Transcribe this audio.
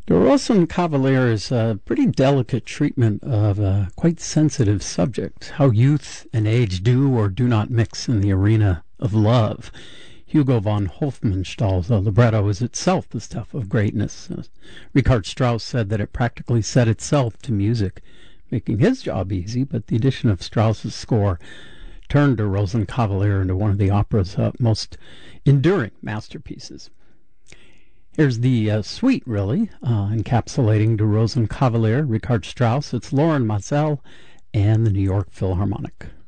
The Rosenkavalier is a pretty delicate treatment of a quite sensitive subject, how youth and age do or do not mix in the arena of love. Hugo von Hofmannsthal's libretto is itself the stuff of greatness. Richard Strauss said that it practically set itself to music, making his job easy, but the addition of Strauss's score turned the Rosenkavalier into one of the opera's most enduring masterpieces. Here's the suite, really, encapsulating the Rosenkavalier, Richard Strauss. It's Loren Maazel and the New York Philharmonic.